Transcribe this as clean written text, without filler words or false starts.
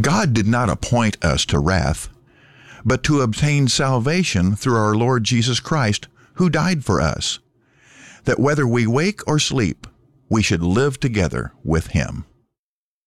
God did not appoint us to wrath, but to obtain salvation through our Lord Jesus Christ, who died for us, that whether we wake or sleep, we should live together with him.